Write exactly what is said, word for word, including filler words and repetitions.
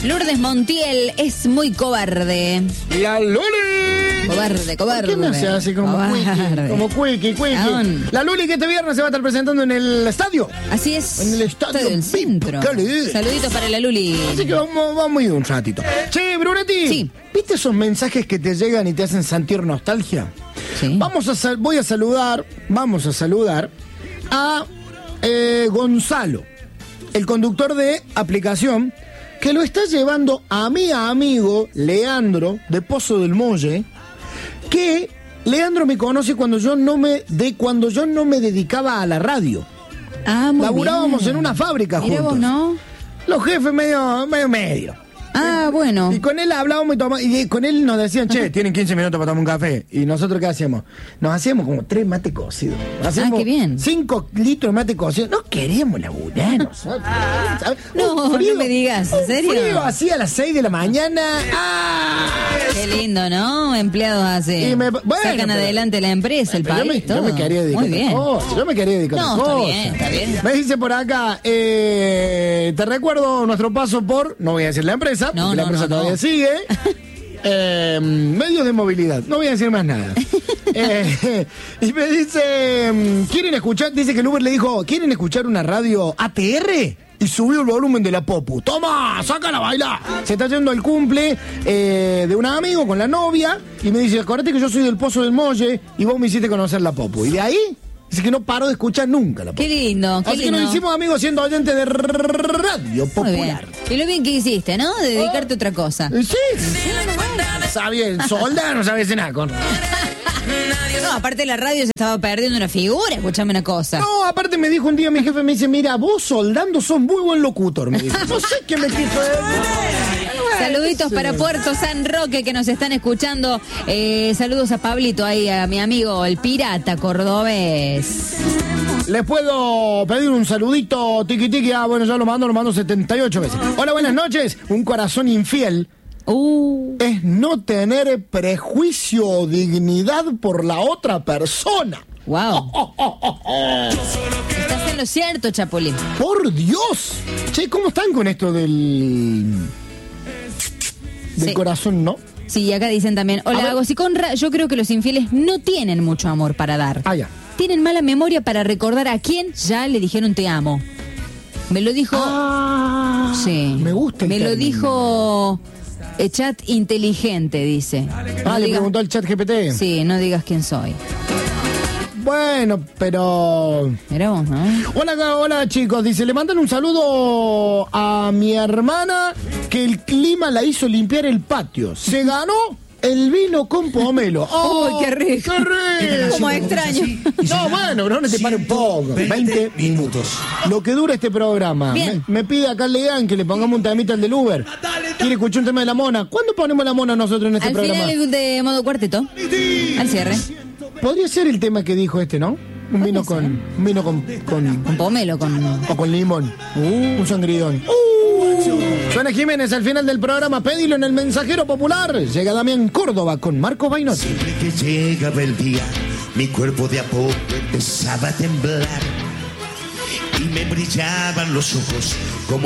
Lourdes Montiel es muy cobarde. La Luli. Cobarde, cobarde. ¿Por qué me hace así como cuiqui? Como cuiqui, cuiqui. La Luli que este viernes se va a estar presentando en el estadio. Así es. En el estadio del centro. Saluditos para la Luli. Así que vamos, vamos a ir un ratito. Che, Brunetti. Sí. ¿Viste esos mensajes que te llegan y te hacen sentir nostalgia? Sí. Vamos a sal- voy a saludar, vamos a saludar a eh, Gonzalo, el conductor de aplicación, que lo está llevando a mi amigo Leandro de Pozo del Molle, que Leandro me conoce cuando yo no me de cuando yo no me dedicaba a la radio. Ah, muy Laburábamos bien. en una fábrica Mirá juntos. vos, ¿no? Los jefes medio medio medio. Ah, bueno. Y con él hablábamos y, toma, y con él nos decían, che, tienen quince minutos para tomar un café. Y nosotros, ¿qué hacíamos? Nos hacíamos como tres mate cocidos. Hacíamos Ah, qué bien. cinco litros de mate cocido. No queríamos laburar nosotros. ¿sabes? No, Un frío, no me digas, ¿en un serio? frío así a las seis de la mañana. ¡Ah! Qué lindo, ¿no? Empleados así. Y me- bueno, Sacan pero- adelante la empresa, el Pero yo país, me, yo todo. me quería dedicar Muy a bien. otra cosa. Yo me quería dedicar a No, otra está cosa. bien, está bien. Me dice por acá, eh, te recuerdo nuestro paso por, no voy a decir la empresa, No, porque la no, empresa no, todavía no. sigue. Eh, medios de movilidad, no voy a decir más nada. Eh, y me dice, mm, ¿quieren escuchar? Dice que el Uber le dijo, ¿quieren escuchar una radio A T R? Y subió el volumen de la Popu. ¡Toma! ¡Sácala a bailar! Se está yendo al cumple eh, de un amigo con la novia. Y me dice, acordate que yo soy del Pozo del Molle y vos me hiciste conocer la Popu. Y de ahí, dice que no paro de escuchar nunca la Popu. Qué lindo, qué Así que lindo. nos hicimos amigos siendo oyentes de Radio Muy bien. Popular. Y lo bien que hiciste, ¿no? De dedicarte a otra cosa. Eh, Sí. Sabía el soldado, no sabía nada con. No, aparte la radio se estaba perdiendo una figura, escuchame una cosa. No, aparte me dijo un día mi jefe, me dice, mira, vos soldando sos muy buen locutor, me dijo. No sé qué me quiso decir. Saluditos para Puerto San Roque que nos están escuchando. Eh, saludos a Pablito, ahí a mi amigo, el pirata cordobés. Les puedo pedir un saludito, tiki tiki. Ah, bueno, ya lo mando, lo mando setenta y ocho veces. Hola, buenas noches. Un corazón infiel Uh, es no tener prejuicio o dignidad por la otra persona. wow. Estás en lo cierto, Chapulín. Por Dios. Che, ¿cómo están con esto del... del Sí. corazón, no? Sí, acá dicen también, A ver. hola, Agos y Conra, yo creo que los infieles no tienen mucho amor para dar. Ah, ya. Tienen mala memoria para recordar a quién ya le dijeron te amo. Me lo dijo... Ah, sí. me gusta el Me lo término. dijo el chat inteligente, dice. Ah, No le digas- preguntó al chat G P T. Sí, no digas quién soy. Bueno, pero... Mirá vos, ¿no? Hola, hola chicos, dice, le mandan un saludo a mi hermana que el clima la hizo limpiar el patio. Se ganó el vino con pomelo. ¡Oh, Uy, qué rico! ¡Qué rico! Como extraño. No, bueno, pero no te pare un poco. veinte minutos. Lo que dura este programa. Bien. Me, me pide acá Leán que le pongamos un temita al del Uber. Quiere escuchar un tema de la mona. ¿Cuándo ponemos la mona nosotros en este Al programa? final de modo cuarteto. Al cierre. Podría ser el tema que dijo este, ¿no? Un vino ser. con... Un vino con... con Un pomelo con... o con limón. Un sangridón. Uh. Suena Jiménez al final del programa. Pedilo en el Mensajero Popular. Llega Damián Córdoba con Marco Bainotti. Siempre que llegaba el día, mi cuerpo de a poco empezaba a temblar y me brillaban los ojos como